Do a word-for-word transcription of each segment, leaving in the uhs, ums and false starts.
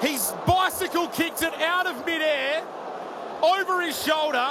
He's bicycle kicked it out of midair, over his shoulder,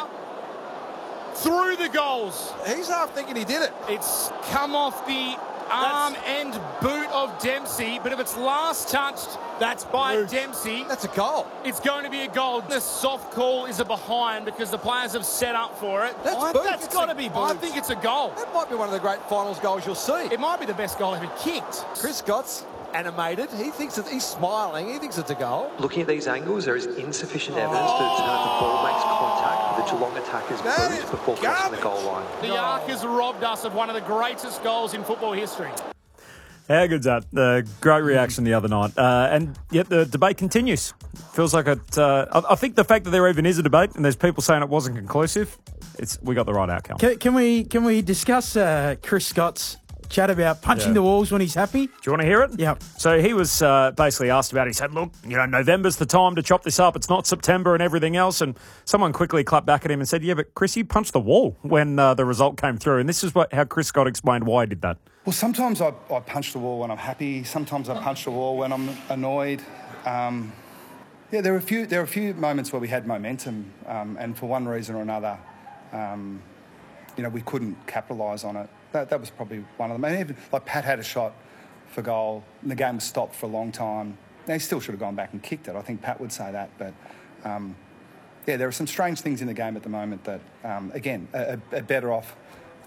through the goals. He's half thinking he did it. It's come off the arm that's, and boot of Dempsey, but if it's last touched that's by Luke, Dempsey, that's a goal. It's going to be a goal. The soft call is a behind because the players have set up for it. That's, that's got to be boot. I think it's a goal. That might be one of the great finals goals you'll see. It might be the best goal ever kicked. Chris Scott's animated. He thinks that he's smiling. He thinks it's a goal. Looking at these angles, there is insufficient evidence oh. that the ball makes contact with the Geelong attackers boot before crossing the goal line. The Ark has robbed us of one of the greatest goals in football history. How good's that? Uh, great reaction the other night. Uh, and yet the debate continues. Feels like it... Uh, I, I think the fact that there even is a debate and there's people saying it wasn't conclusive, it's we got the right outcome. Can, can we can we discuss uh, Chris Scott's chat about punching yeah. the walls when he's happy? Do you want to hear it? Yeah. So he was uh, basically asked about it. He said, look, you know, November's the time to chop this up. It's not September and everything else. And someone quickly clapped back at him and said, yeah, but Chris, you punched the wall when uh, the result came through. And this is what how Chris Scott explained why he did that. Well, sometimes I, I punch the wall when I'm happy. Sometimes I punch the wall when I'm annoyed. Um, yeah, there were a few. There were a few moments where we had momentum, um, and for one reason or another, um, you know, we couldn't capitalise on it. That, that was probably one of them. And even like Pat had a shot for goal, and the game was stopped for a long time. Now, he still should have gone back and kicked it. I think Pat would say that, but um, yeah, there are some strange things in the game at the moment that, um, again, are, are better off.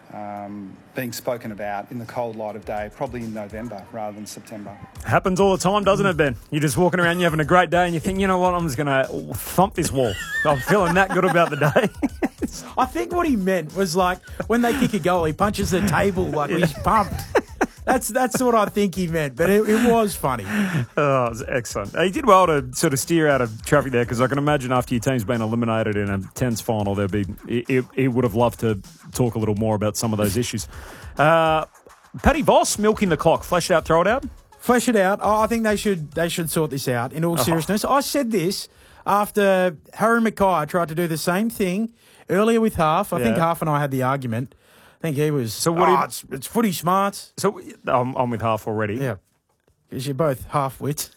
Um, being spoken about in the cold light of day, probably in November rather than September. Happens all the time, doesn't it, Ben? You're just walking around, you're having a great day, and you think, you know what, I'm just going to thump this wall. I'm feeling that good about the day. I think what he meant was like when they kick a goal, he punches the table like yeah. he's pumped. That's that's what I think he meant, but it, it was funny. Oh, it was excellent. He did well to sort of steer out of traffic there, because I can imagine after your team's been eliminated in a tens final, there'd be he, he would have loved to talk a little more about some of those issues. Uh, Paddy Voss milking the clock. Flesh it out, throw it out? Flesh it out. Oh, I think they should they should sort this out, in all seriousness. Oh. I said this after Harry Mackay tried to do the same thing earlier with Half. I yeah. think Half and I had the argument. I think he was, so what oh, you, it's, it's footy smarts. So I'm, I'm with Half already. Yeah. Because you're both half-wits.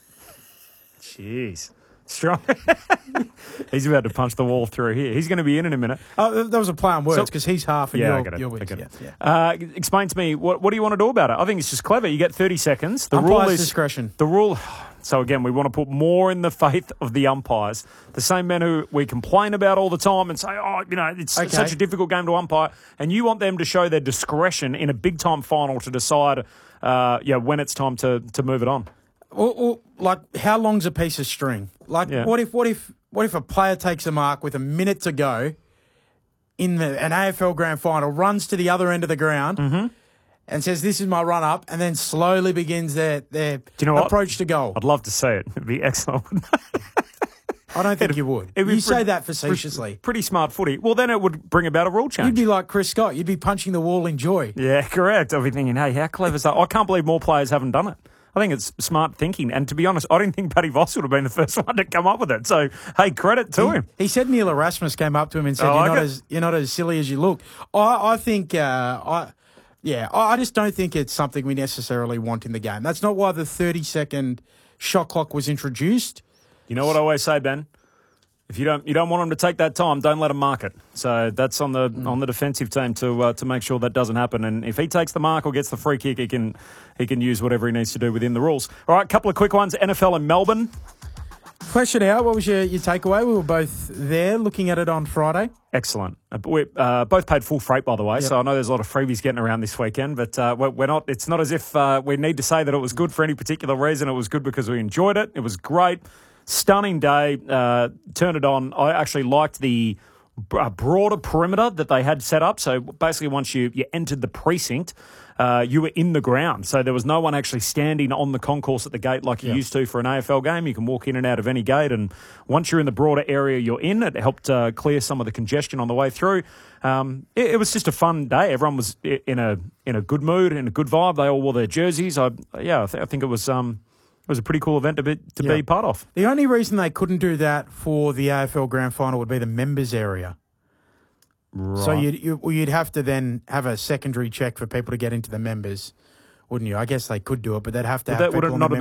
Jeez. Strong. He's about to punch the wall through here. He's going to be in in a minute. Oh, that was a play on words, because so, he's half and yeah, you're, I get it. you're wits. I get it. Yeah, yeah. Uh, explain to me, what, what do you want to do about it? I think it's just clever. You get thirty seconds. The Umpire's rule is discretion. The rule... So, again, we want to put more in the faith of the umpires. The same men who we complain about all the time and say, oh, you know, it's okay. such a difficult game to umpire. And you want them to show their discretion in a big-time final to decide uh, yeah, when it's time to, to move it on. Or, or, like, how long's a piece of string? Like, yeah. what if what if what if a player takes a mark with a minute to go in the, an A F L Grand Final, runs to the other end of the ground, mm-hmm. and says, this is my run-up, and then slowly begins their, their Do you know approach what? to goal. I'd love to see it. It'd be excellent. I don't think it'd, you would. You pretty, say that facetiously. Pretty smart footy. Well, then it would bring about a rule change. You'd be like Chris Scott. You'd be punching the wall in joy. Yeah, correct. I'd be thinking, hey, how clever is that? I can't believe more players haven't done it. I think it's smart thinking. And to be honest, I didn't think Paddy Voss would have been the first one to come up with it. So, hey, credit to he, him. He said Neil Erasmus came up to him and said, oh, you're, like not it. as, you're not as silly as you look. I, I think... Uh, I. Yeah, I just don't think it's something we necessarily want in the game. That's not why the thirty-second shot clock was introduced. You know what I always say, Ben? If you don't you don't want them to take that time, don't let them mark it. So that's on the mm. on the defensive team to uh, to make sure that doesn't happen. And if he takes the mark or gets the free kick, he can he can use whatever he needs to do within the rules. All right, a couple of quick ones. N F L in Melbourne. Flesh it out. What was your, your takeaway? We were both there looking at it on Friday. Excellent. We uh, both paid full freight, by the way, yep. so I know there's a lot of freebies getting around this weekend, but uh, we're not. It's not as if uh, we need to say that it was good for any particular reason. It was good because we enjoyed it. It was great. Stunning day. Uh, turned it on. I actually liked the uh, broader perimeter that they had set up. So basically once you, you entered the precinct, uh, you were in the ground. So there was no one actually standing on the concourse at the gate like you yep. used to for an A F L game. You can walk in and out of any gate. And once you're in the broader area you're in, it helped uh, clear some of the congestion on the way through. Um, it, it was just a fun day. Everyone was in a in a good mood, in a good vibe. They all wore their jerseys. I yeah, I, th- I think it was um, it was a pretty cool event to be to yep. be part of. The only reason they couldn't do that for the A F L Grand Final would be the members area. Right. So you'd, you, you'd have to then have a secondary check for people to get into the members, wouldn't you? I guess they could do it, but they'd have to Would have that, people would it on not the have